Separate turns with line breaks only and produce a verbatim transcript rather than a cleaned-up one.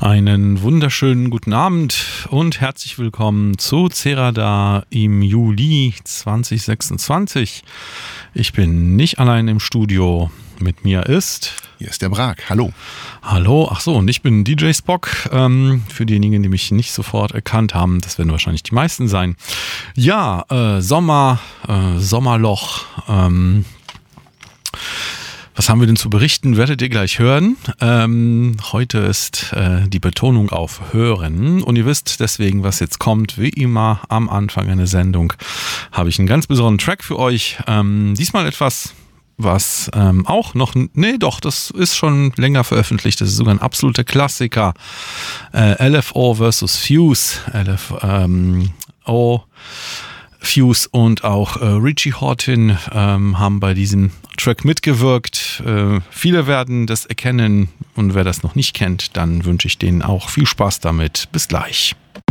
Einen wunderschönen guten Abend und herzlich willkommen zu Cerada im Juli zwanzig sechsundzwanzig. Ich bin nicht allein im Studio. Mit mir ist...
Hier ist der Brag. Hallo.
Hallo. Ach so, und ich bin D J Spock. Ähm, für diejenigen, die mich nicht sofort erkannt haben, das werden wahrscheinlich die meisten sein. Ja, äh, Sommer, äh, Sommerloch. Ähm, was haben wir denn zu berichten? Werdet ihr gleich hören. Ähm, heute ist äh, die Betonung auf Hören. Und ihr wisst deswegen, was jetzt kommt. Wie immer am Anfang einer Sendung habe ich einen ganz besonderen Track für euch. Ähm, diesmal etwas... was ähm, auch noch, nee doch, das ist schon länger veröffentlicht, das ist sogar ein absoluter Klassiker. Äh, L F O versus Fuse, L F O, ähm, Fuse und auch äh, Richie Hawtin ähm, haben bei diesem Track mitgewirkt. Äh, viele werden das erkennen und wer das noch nicht kennt, dann wünsche ich denen auch viel Spaß damit. Bis gleich.